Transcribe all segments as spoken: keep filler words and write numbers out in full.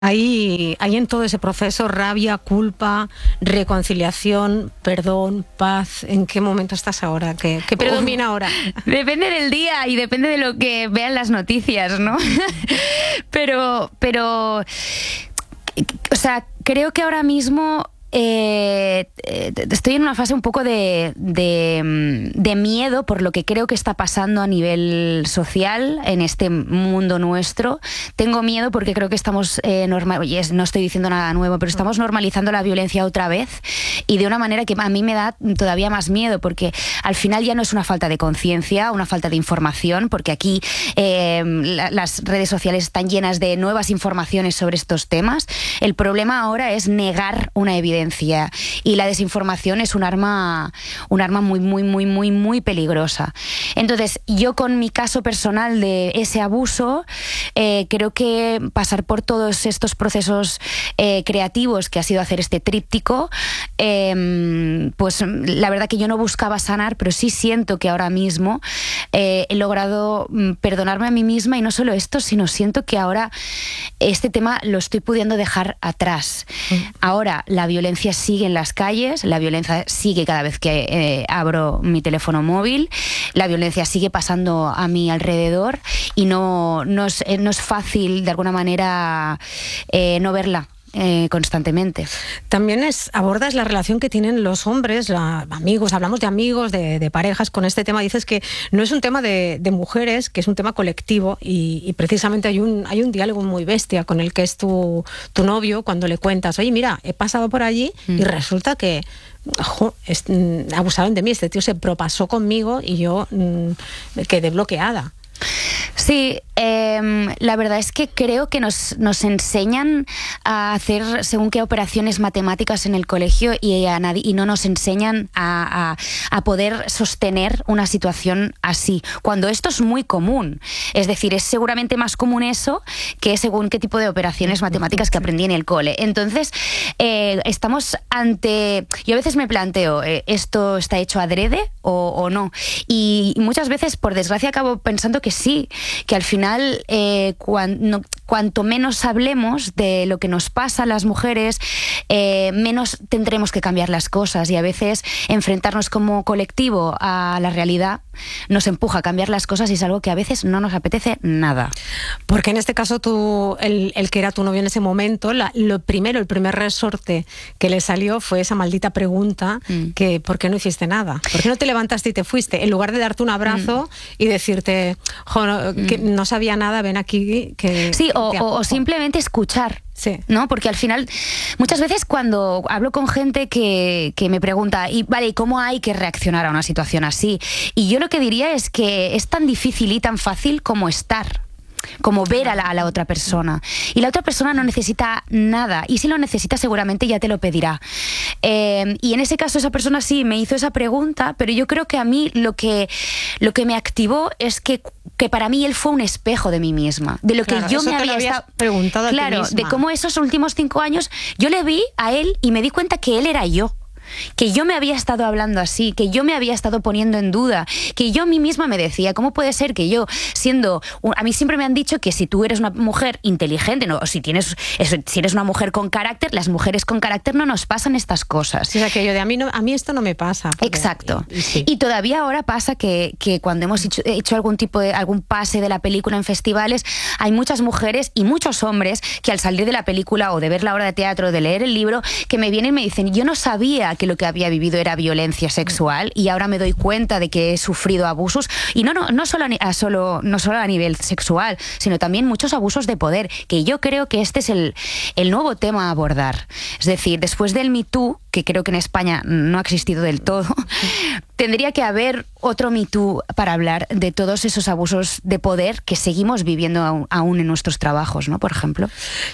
Hay, hay en todo ese proceso rabia, culpa, reconciliación, perdón, paz. ¿En qué momento estás ahora? ¿Qué, qué predomina ahora? Depende del día y depende de lo que vean las noticias, ¿no? pero, pero, o sea, creo que ahora mismo Eh, eh, estoy en una fase un poco de, de, de miedo por lo que creo que está pasando a nivel social en este mundo nuestro. Tengo miedo porque creo que estamos eh, normal, no estoy diciendo nada nuevo, pero estamos normalizando la violencia otra vez y de una manera que a mí me da todavía más miedo, porque al final ya no es una falta de conciencia, una falta de información, porque aquí eh, la, las redes sociales están llenas de nuevas informaciones sobre estos temas. El problema ahora es negar una evidencia. Y la desinformación es un arma, un arma muy, muy, muy, muy, muy peligrosa. Entonces, yo con mi caso personal de ese abuso, eh, creo que pasar por todos estos procesos eh, creativos que ha sido hacer este tríptico, eh, pues la verdad que yo no buscaba sanar, pero sí siento que ahora mismo eh, he logrado perdonarme a mí misma, y no solo esto, sino siento que ahora este tema lo estoy pudiendo dejar atrás. Ahora, la violencia sigue en las calles, la violencia sigue cada vez que eh, abro mi teléfono móvil, la violencia sigue pasando a mi alrededor y no, no, es, no es fácil de alguna manera eh, no verla. Eh, constantemente. También es, abordas la relación que tienen los hombres, la, amigos, hablamos de amigos, de, de parejas con este tema. Dices que no es un tema de, de mujeres, que es un tema colectivo, y, y precisamente hay un, hay un diálogo muy bestia con el que es tu, tu novio, cuando le cuentas, oye, mira, he pasado por allí mm. y resulta que ojo, es, mm, abusaron de mí, este tío se propasó conmigo y yo mm, quedé bloqueada. Sí, eh, la verdad es que creo que nos, nos enseñan a hacer según qué operaciones matemáticas en el colegio y, a nadie, y no nos enseñan a, a, a poder sostener una situación así, cuando esto es muy común. Es decir, es seguramente más común eso que según qué tipo de operaciones matemáticas que aprendí en el cole. Entonces, eh, estamos ante... Yo a veces me planteo, eh, ¿esto está hecho adrede o, o no? Y muchas veces, por desgracia, acabo pensando que sí, que al final eh, cuan, no, cuanto menos hablemos de lo que nos pasa a las mujeres, eh, menos tendremos que cambiar las cosas, y a veces enfrentarnos como colectivo a la realidad nos empuja a cambiar las cosas, y es algo que a veces no nos apetece nada. Porque en este caso tú, el, el que era tu novio en ese momento, la, lo primero, el primer resorte que le salió fue esa maldita pregunta mm. que ¿por qué no hiciste nada? ¿Por qué no te levantaste y te fuiste? En lugar de darte un abrazo mm. y decirte, jo, no, que mm. no sabía nada, ven aquí. Que, sí, o, o, o simplemente escuchar. Sí. ¿No? Porque al final, muchas veces cuando hablo con gente que, que me pregunta, y vale, ¿y cómo hay que reaccionar a una situación así? Y yo lo que diría es que es tan difícil y tan fácil como estar, como ver a la, a la otra persona. Y la otra persona no necesita nada, y si lo necesita seguramente ya te lo pedirá. Eh, y en ese caso esa persona sí me hizo esa pregunta, pero yo creo que a mí lo que, lo que me activó es que, que para mí él fue un espejo de mí misma, de lo claro, que yo eso me te había lo habías estado preguntado a claro, ti misma. De cómo esos últimos cinco años yo le vi a él y me di cuenta que él era yo, que yo me había estado hablando así, que yo me había estado poniendo en duda, que yo a mí misma me decía, ¿cómo puede ser que yo, siendo... Un, a mí siempre me han dicho que si tú eres una mujer inteligente, no, o si, tienes, eso, si eres una mujer con carácter, las mujeres con carácter no nos pasan estas cosas. O sea, que yo de a mí, no, a mí esto no me pasa. Porque, exacto. Y, y, sí. y todavía ahora pasa que, que cuando hemos hecho, hecho algún tipo de, algún pase de la película en festivales, hay muchas mujeres y muchos hombres que al salir de la película o de ver la obra de teatro o de leer el libro, que me vienen y me dicen, yo no sabía que lo que había vivido era violencia sexual, y ahora me doy cuenta de que he sufrido abusos, y no, no, no, solo, a, solo, no solo a nivel sexual, sino también muchos abusos de poder, que yo creo que este es el, el nuevo tema a abordar. Es decir, después del Me Too, que creo que en España no ha existido del todo, tendría que haber otro Me Too para hablar de todos esos abusos de poder que seguimos viviendo aún, aún en nuestros trabajos, ¿no? Por ejemplo.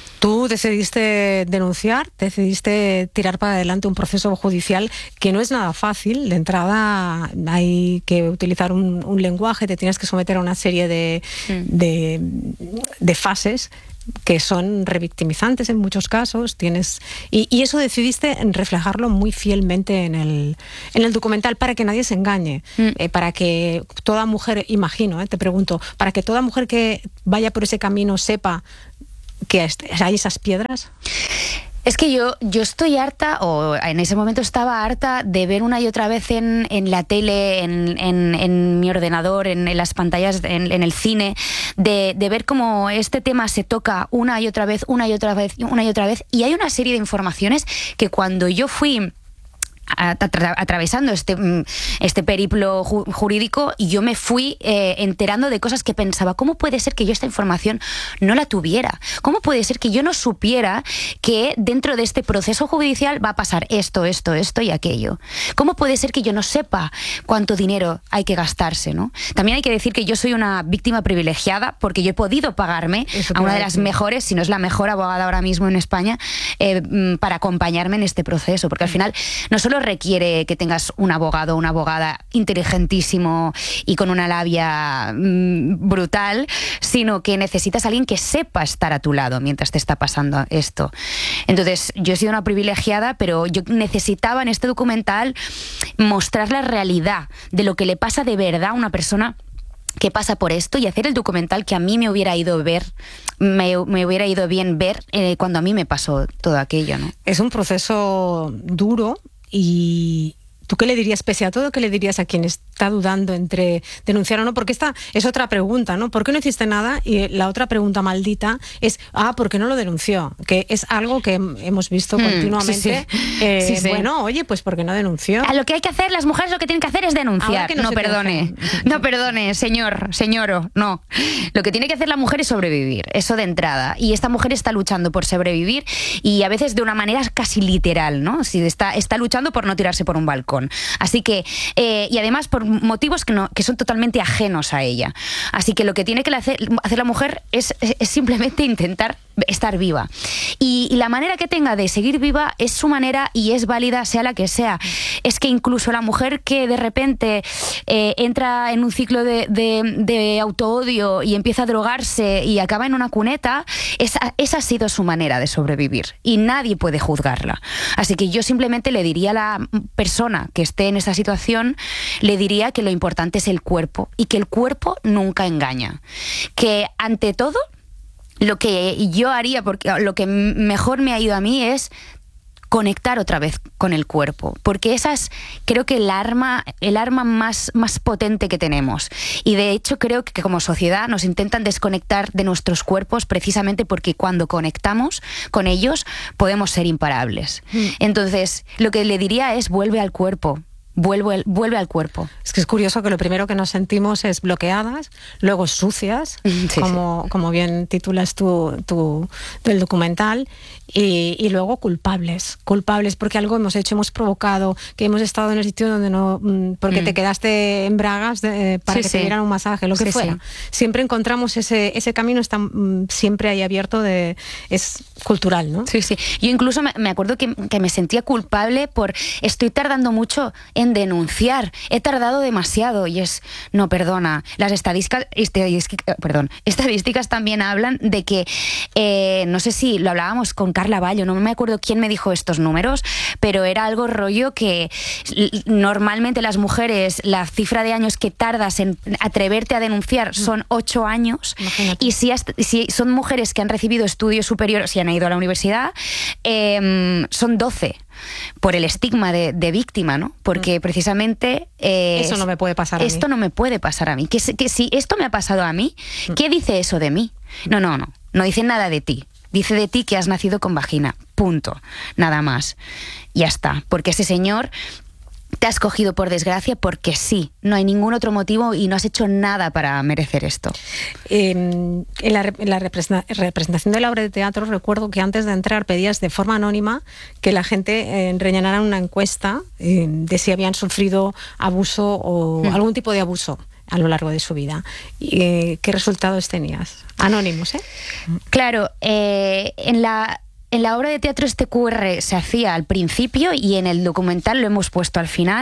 Tú decidiste denunciar, decidiste tirar para adelante un proceso judicial que no es nada fácil. De entrada hay que utilizar un, un lenguaje, te tienes que someter a una serie de, mm. de, de fases que son revictimizantes en muchos casos, tienes y, y eso decidiste reflejarlo muy fielmente en el, en el documental, para que nadie se engañe, mm. eh, para que toda mujer, imagino, eh, te pregunto, para que toda mujer que vaya por ese camino sepa que hay esas piedras? Es que yo, yo estoy harta, o en ese momento estaba harta de ver una y otra vez en, en la tele, en, en, en mi ordenador, en, en las pantallas, en, en el cine, de, de ver cómo este tema se toca una y otra vez, una y otra vez, una y otra vez. Y hay una serie de informaciones que cuando yo fui atravesando este, este periplo ju jurídico, y yo me fui eh, enterando de cosas que pensaba, ¿cómo puede ser que yo esta información no la tuviera? ¿Cómo puede ser que yo no supiera que dentro de este proceso judicial va a pasar esto, esto, esto y aquello? ¿Cómo puede ser que yo no sepa cuánto dinero hay que gastarse, ¿no? También hay que decir que yo soy una víctima privilegiada porque yo he podido pagarme a una de las mejores, si no es la mejor abogada ahora mismo en España, eh, para acompañarme en este proceso, porque al final no solo requiere que tengas un abogado o una abogada inteligentísimo y con una labia mmm, brutal, sino que necesitas a alguien que sepa estar a tu lado mientras te está pasando esto. Entonces, yo he sido una privilegiada, pero yo necesitaba en este documental mostrar la realidad de lo que le pasa de verdad a una persona que pasa por esto, y hacer el documental que a mí me hubiera ido ver, me, me hubiera ido bien ver eh, cuando a mí me pasó todo aquello, ¿no? Es un proceso duro. Y ¿tú qué le dirías, pese a todo, qué le dirías a quien está dudando entre denunciar o no? Porque esta es otra pregunta, ¿no? ¿Por qué no hiciste nada? Y la otra pregunta maldita es, ah, ¿por qué no lo denunció? Que es algo que hemos visto continuamente. Sí, sí. Eh, sí, sí. Bueno, oye, pues ¿por qué no denunció? A lo que hay que hacer, las mujeres lo que tienen que hacer es denunciar. No, no perdone, no perdone, señor, señoro, no. Lo que tiene que hacer la mujer es sobrevivir, eso de entrada. Y esta mujer está luchando por sobrevivir, y a veces de una manera casi literal, ¿no? Si está, está luchando por no tirarse por un balcón. Así que, eh, y además por motivos que, no, que son totalmente ajenos a ella. Así que lo que tiene que hacer, hacer la mujer es, es simplemente intentar estar viva. Y, y la manera que tenga de seguir viva es su manera, y es válida sea la que sea. Es que incluso la mujer que de repente eh, entra en un ciclo de, de, de autoodio y empieza a drogarse y acaba en una cuneta, esa, esa ha sido su manera de sobrevivir, y nadie puede juzgarla. Así que yo simplemente le diría a la persona que esté en esa situación, le diría que lo importante es el cuerpo, y que el cuerpo nunca engaña. Que ante todo, lo que yo haría, porque lo que mejor me ha ido a mí es conectar otra vez con el cuerpo, porque esa es, creo que el arma, el arma más, más potente que tenemos. Y de hecho creo que como sociedad nos intentan desconectar de nuestros cuerpos, precisamente porque cuando conectamos con ellos podemos ser imparables. Mm. Entonces, lo que le diría es: vuelve al cuerpo. Vuelve, vuelve al cuerpo. Es que es curioso que lo primero que nos sentimos es bloqueadas, luego sucias, sí, como, sí. como bien titulas tú, tú del documental, y, y luego culpables, culpables porque algo hemos hecho, hemos provocado, que hemos estado en el sitio donde no, porque mm. te quedaste en bragas de, para sí, que sí. te dieran un masaje, lo que sí, fuera. Sí. Siempre encontramos ese, ese camino, está siempre ahí abierto, de, es cultural, ¿no? Sí, sí. Yo incluso me, me acuerdo que, que me sentía culpable por estoy tardando mucho en denunciar, he tardado demasiado, y es, no, perdona, las estadísticas, estadísticas, perdón, estadísticas también hablan de que, eh, no sé si lo hablábamos con Carla Ballo, no me acuerdo quién me dijo estos números, pero era algo rollo que normalmente las mujeres, la cifra de años que tardas en atreverte a denunciar son ocho años. Imagínate. Y si, has, si son mujeres que han recibido estudios superiores, si han ido a la universidad, eh, son doce. Por el estigma de, de víctima, ¿no? Porque precisamente... Eh, eso no me puede pasar a mí. Esto no me puede pasar a mí. Que, que si esto me ha pasado a mí, ¿qué dice eso de mí? No, no, no. No dice nada de ti. Dice de ti que has nacido con vagina. Punto. Nada más. Ya está. Porque ese señor te ha escogido por desgracia porque sí. No hay ningún otro motivo y no has hecho nada para merecer esto. Eh, en la, en la representación de la obra de teatro, recuerdo que antes de entrar pedías de forma anónima que la gente eh, rellenara una encuesta eh, de si habían sufrido abuso o mm. algún tipo de abuso a lo largo de su vida. ¿Y, eh, qué resultados tenías? Anónimos, ¿eh? Claro, eh, en la... En la obra de teatro este Q R se hacía al principio, y en el documental lo hemos puesto al final,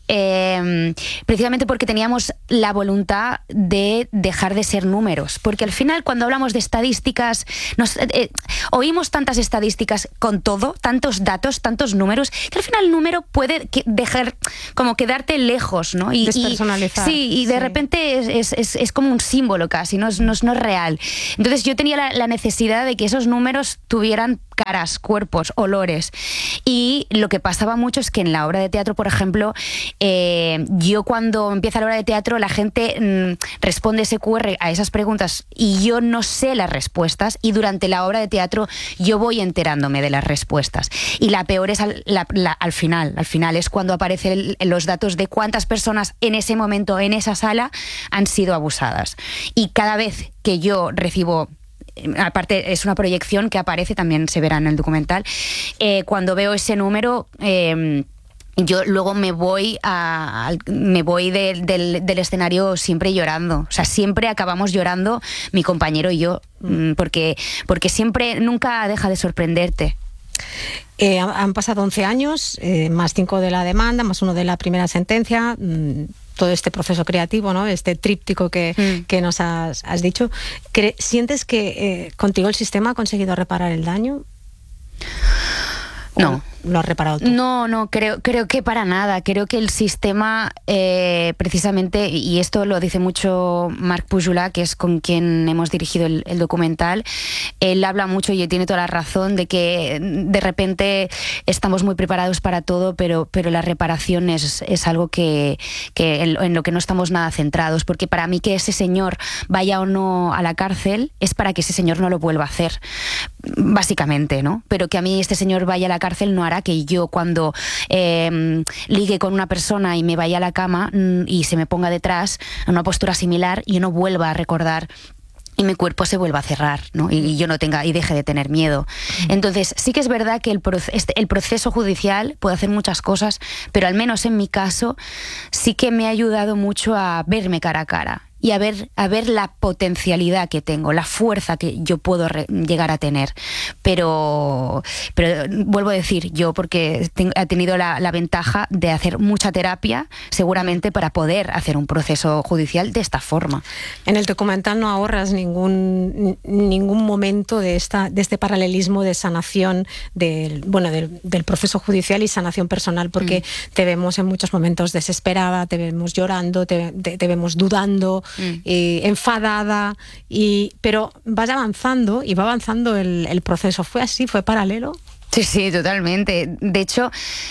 eh, precisamente porque teníamos la voluntad de dejar de ser números, porque al final cuando hablamos de estadísticas nos, eh, oímos tantas estadísticas con todo, tantos datos, tantos números, que al final el número puede que dejar como quedarte lejos, ¿no? Y, despersonalizar. Y, sí, y de sí. repente es, es, es, es como un símbolo casi, no es, no es, no es real. Entonces yo tenía la, la necesidad de que esos números tuvieran caras, cuerpos, olores. Y lo que pasaba mucho es que en la obra de teatro, por ejemplo, eh, yo cuando empieza la obra de teatro, la gente mmm, responde ese cu erre a esas preguntas y yo no sé las respuestas, y durante la obra de teatro yo voy enterándome de las respuestas. Y la peor es al, la, la, al final, al final es cuando aparecen los datos de cuántas personas en ese momento, en esa sala, han sido abusadas. Y cada vez que yo recibo, aparte es una proyección que aparece, también se verá en el documental, eh, cuando veo ese número, eh, yo luego me voy a, me voy de, de, del escenario siempre llorando. O sea, siempre acabamos llorando mi compañero y yo, porque, porque siempre, nunca deja de sorprenderte. Eh, han pasado once años, eh, más cinco de la demanda, más uno de la primera sentencia, mmm, todo este proceso creativo, ¿no? Este tríptico que, mm. que nos has, has dicho. ¿Sientes que eh, contigo el sistema ha conseguido reparar el daño? No. ¿Lo has reparado tú? No, no, creo, creo que para nada. Creo que el sistema, eh, precisamente, y esto lo dice mucho Marc Pujolà, que es con quien hemos dirigido el, el documental, él habla mucho y tiene toda la razón de que de repente estamos muy preparados para todo, pero, pero la reparación es, es algo que, que en, en lo que no estamos nada centrados, porque para mí que ese señor vaya o no a la cárcel es para que ese señor no lo vuelva a hacer, básicamente, ¿no? Pero que a mí este señor vaya a la cárcel no hará que yo cuando eh, ligue con una persona y me vaya a la cama y se me ponga detrás en una postura similar, yo no vuelva a recordar y mi cuerpo se vuelva a cerrar, ¿no? Y, y yo no tenga y deje de tener miedo. Entonces sí que es verdad que el, este, el proceso judicial puede hacer muchas cosas, pero al menos en mi caso sí que me ha ayudado mucho a verme cara a cara y a ver, a ver la potencialidad que tengo, la fuerza que yo puedo re, llegar a tener. Pero, pero vuelvo a decir, yo porque ten, he tenido la, la ventaja de hacer mucha terapia, seguramente para poder hacer un proceso judicial de esta forma. En el documental no ahorras ningún, ningún momento de, esta, de este paralelismo de sanación del, bueno, del, del proceso judicial y sanación personal, porque mm. te vemos en muchos momentos desesperada, te vemos llorando, te, te, te vemos dudando, Mm. Eh, enfadada, y, pero vas avanzando y va avanzando el, el proceso. ¿Fue así? ¿Fue paralelo? Sí, sí, totalmente. De hecho,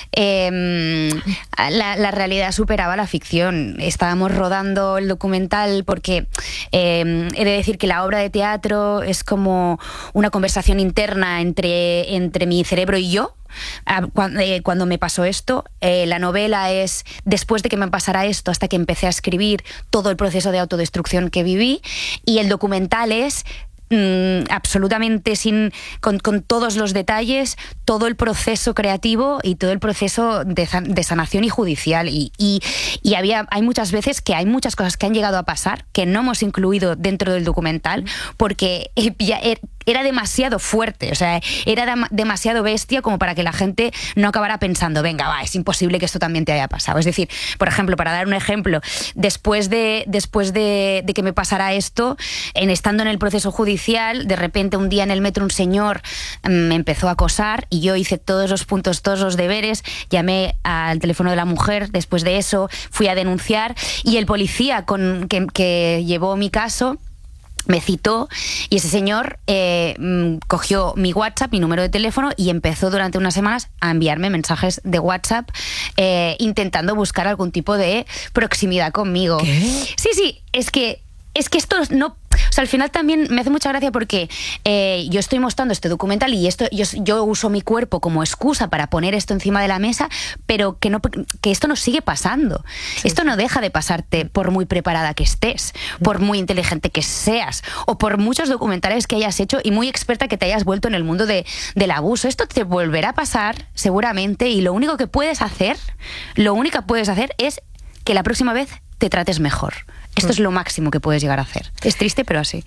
eh, la, la realidad superaba la ficción. Estábamos rodando el documental porque eh, he de decir que la obra de teatro es como una conversación interna entre, entre mi cerebro y yo. Cuando me pasó esto, eh, la novela es después de que me pasara esto hasta que empecé a escribir todo el proceso de autodestrucción que viví, y el documental es mm, absolutamente sin con, con todos los detalles, todo el proceso creativo y todo el proceso de, de sanación y judicial, y, y, y había, hay muchas veces que hay muchas cosas que han llegado a pasar que no hemos incluido dentro del documental porque ya era demasiado fuerte, o sea, era demasiado bestia como para que la gente no acabara pensando, venga, va, es imposible que esto también te haya pasado. Es decir, por ejemplo, para dar un ejemplo, después de, después de, de que me pasara esto, en, estando en el proceso judicial, de repente un día en el metro un señor me empezó a acosar y yo hice todos los puntos, todos los deberes, llamé al teléfono de la mujer, después de eso fui a denunciar y el policía con, que, que llevó mi caso me citó, y ese señor eh, cogió mi WhatsApp, mi número de teléfono, y empezó durante unas semanas a enviarme mensajes de WhatsApp eh, intentando buscar algún tipo de proximidad conmigo. ¿Qué? Sí, sí, es que, es que esto no... O sea, al final también me hace mucha gracia porque eh, yo estoy mostrando este documental y esto yo, yo uso mi cuerpo como excusa para poner esto encima de la mesa, pero que, no, que esto nos sigue pasando. Sí, esto sí. no deja de pasarte por muy preparada que estés, por muy inteligente que seas, o por muchos documentales que hayas hecho y muy experta que te hayas vuelto en el mundo de, del abuso. Esto te volverá a pasar seguramente, y lo único que puedes hacer, lo único que puedes hacer es que la próxima vez te trates mejor. Esto es lo máximo que puedes llegar a hacer. Es triste, pero así.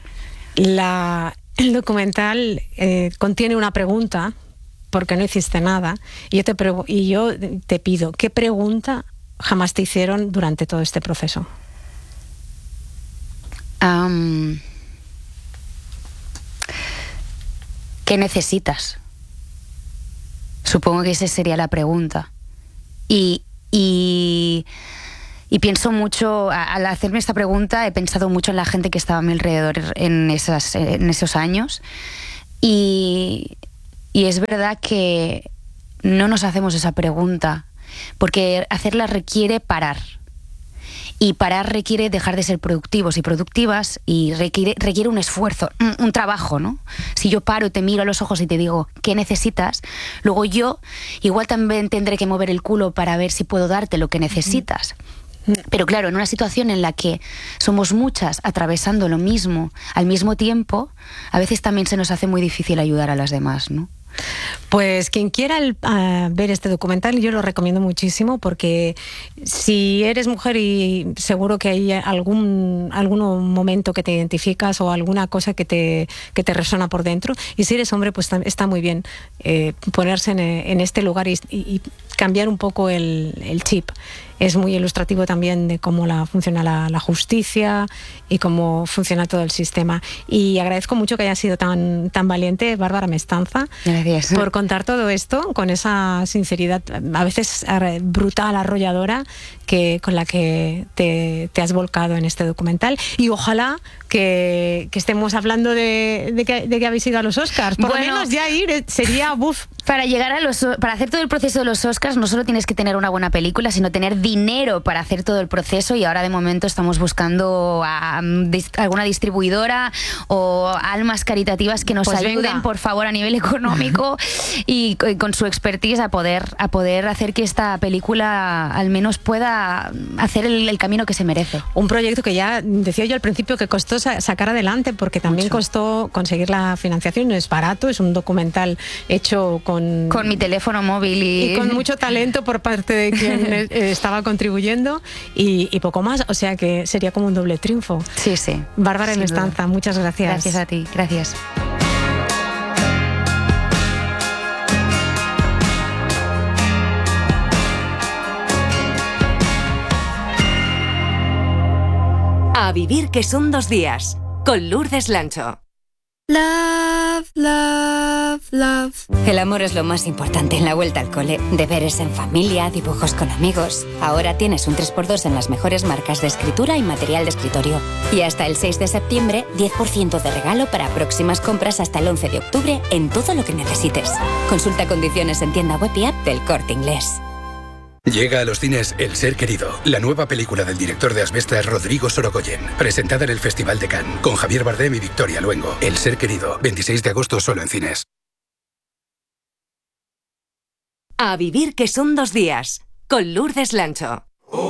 La, el documental eh, contiene una pregunta, porque no hiciste nada, y yo, te y yo te pido, ¿qué pregunta jamás te hicieron durante todo este proceso? Um, ¿Qué necesitas? Supongo que esa sería la pregunta. Y, y, y pienso mucho, al hacerme esta pregunta, he pensado mucho en la gente que estaba a mi alrededor en, esas, en esos años. Y, y es verdad que no nos hacemos esa pregunta, porque hacerla requiere parar. Y parar requiere dejar de ser productivos y productivas, y requiere, requiere un esfuerzo, un, un trabajo, ¿no? Si yo paro, te miro a los ojos y te digo, ¿qué necesitas? Luego yo igual también tendré que mover el culo para ver si puedo darte lo que necesitas. Pero claro, en una situación en la que somos muchas atravesando lo mismo al mismo tiempo, a veces también se nos hace muy difícil ayudar a las demás, ¿no? Pues quien quiera uh, ver este documental, yo lo recomiendo muchísimo, porque si eres mujer y seguro que hay algún, algún momento que te identificas o alguna cosa que te, que te resuena por dentro, y si eres hombre, pues está muy bien eh, ponerse en, en este lugar y, y, y cambiar un poco el, el chip. Es muy ilustrativo también de cómo la, funciona la, la justicia y cómo funciona todo el sistema. Y agradezco mucho que haya sido tan, tan valiente, Bárbara Mestanza, Gracias. por contar todo esto con esa sinceridad, a veces brutal, arrolladora, que, con la que te, te has volcado en este documental. Y ojalá que, que estemos hablando de, de, que, de que habéis ido a los Oscars. Por bueno, lo menos ya ir sería buf. Para llegar a los, para hacer todo el proceso de los Oscars no solo tienes que tener una buena película, sino tener dinero para hacer todo el proceso, y ahora de momento estamos buscando a, a, a alguna distribuidora o almas caritativas que nos pues ayuden, venga. por favor, a nivel económico y, y con su expertise a poder, a poder hacer que esta película al menos pueda hacer el, el camino que se merece. Un proyecto que ya decía yo al principio que costó sa sacar adelante, porque también Mucho. costó conseguir la financiación. No es barato, es un documental hecho con Con, con mi teléfono móvil y... y con mucho talento por parte de quien eh, estaba contribuyendo, y, y poco más, o sea que sería como un doble triunfo. Sí, sí. Bárbara Mestanza, muchas gracias. Gracias a ti, gracias. A vivir que son dos días, con Lourdes Lancho. Love, love, love. El amor es lo más importante en la vuelta al cole. Deberes en familia, dibujos con amigos. Ahora tienes un tres por dos en las mejores marcas de escritura y material de escritorio. Y hasta el seis de septiembre, diez por ciento de regalo para próximas compras hasta el once de octubre en todo lo que necesites. Consulta condiciones en tienda web y app del Corte Inglés. Llega a los cines El Ser Querido, la nueva película del director de Asbestas, Rodrigo Sorogoyen, presentada en el Festival de Cannes, con Javier Bardem y Victoria Luengo. El Ser Querido, veintiséis de agosto, solo en cines. A vivir que son dos días, con Lourdes Lancho.